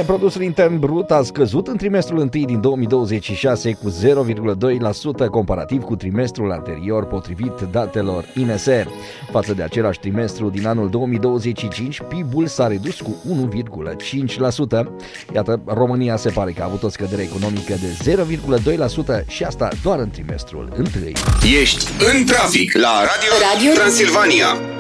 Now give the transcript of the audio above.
produsul intern brut a scăzut în trimestrul 1 din 2026 cu 0,2% comparativ cu trimestrul anterior, potrivit datelor INS. Față de același trimestru din anul 2025, PIB-ul s-a redus cu 1,5%. Iată, România se pare că a avut o scădere economică de 0,2% și asta doar în trimestrul 1. Ești în trafic la Radio Transilvania.